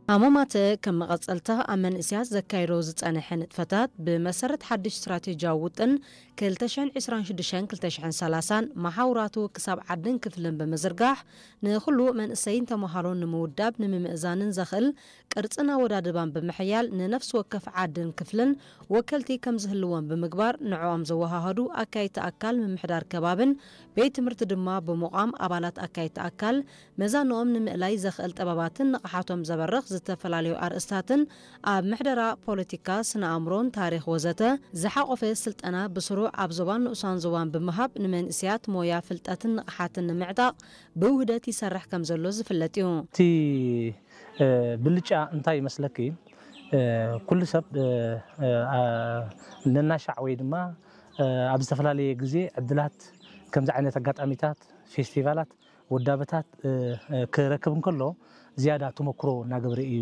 ኣማማተ ከም መቐጸልታ ኣብ መንእስያት ዘካይዶ ዝጸንሐ ንጥፈታት ብመሰረት ሓድሽ ስትራቴጂያዊ ውጥን 2026-2030 መሓውራቱ ክሳብ ዓድን ክፍልን ብምዝርጋሕ ንኹሉ መንእሰይን ተመሃሮን ንምውዳብ ንምምእዛንን ዘኽእል ቅርጽና ወዳድባን ብምሕያል ንነፍሲ ወከፍ ዓድን ክፍልን ወከልቲ ከም ዝህልዎን ብምግባር ንዕኦም ዘወሃሃዱ ኣካይቲ ኣካል ምምሕዳር ከባብን ቤት ትምህርቲ ድማ ብምቋም ኣባላት ኣካይቲ ኣካል መዛንኦም ንምእላይ ዘኽእል ጥበባትን ንቕሓቶም ዘበርኽ ዝተፈላለዩ ኣርእስታትን ኣብ ምሕደራ ፖለቲካ ስነ ኣእምሮን ታሪኽ ወዘተ ዝሓቆፈ ስልጠና ብስሩዕ ኣብ ዞባን ንኡሳን ዞባን ብምሃብ ንመንእስያት ሞያ ፍልጠትን ንቕሓትን ንምዕጣቕ ብውህደት ይሰርሕ ከም ዘሎ ዝፍለጥ እዩ። እቲ ብልጫ እንታይ ይመስለኪ ኩሉ ሰብ ነናሻዕ ወይ ድማ ኣብ ዝተፈላለየ ግዜ ዕድላት ከምዚ ዓይነት ኣጋጣሚታት ፌስቲቫላት ወዳበታት ክረክብ እንከሎ ዝያዳ ተመክሮ እናገበረ እዩ